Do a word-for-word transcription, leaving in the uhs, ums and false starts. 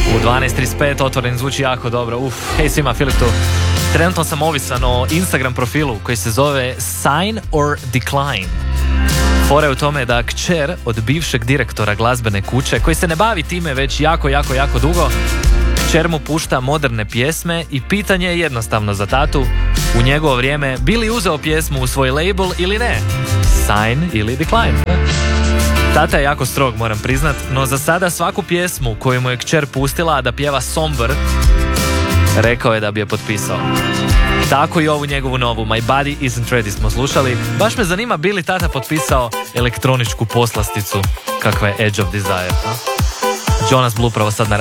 U dvanaest trideset pet otvoren, zvuči jako dobro. Uf, hej svima, Filip tu. Trenutno sam ovisan o Instagram profilu koji se zove Sign or Decline. Fora je u tome da kćer od bivšeg direktora glazbene kuće, koji se ne bavi time već jako, jako, jako dugo, kćer mu pušta moderne pjesme i pitanje je jednostavno za tatu, u njegovo vrijeme, bi li uzeo pjesmu u svoj label ili ne? Sign ili decline? Tata je jako strog, moram priznat, no za sada svaku pjesmu koju mu je kćer pustila da pjeva somber, rekao je da bi je potpisao. Tako i ovu njegovu novu My Body Isn't Ready smo slušali. Baš me zanima bi li tata potpisao elektroničku poslasticu kakva je Edge of Desire. A? Jonas Blue pravo sad na